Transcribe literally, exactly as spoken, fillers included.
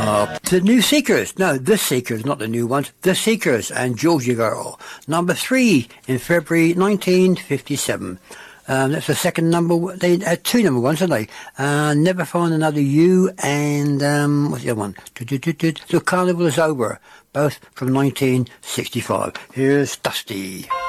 Uh, the New Seekers. No, The Seekers, not the new ones. The Seekers and Georgia Girl. Number three in February nineteen fifty-seven. Um, that's the second number. They had two number ones, didn't they? Uh, Never Find Another You and, um, what's the other one? The Carnival Is Over. Both from nineteen sixty-five. Here's Dusty.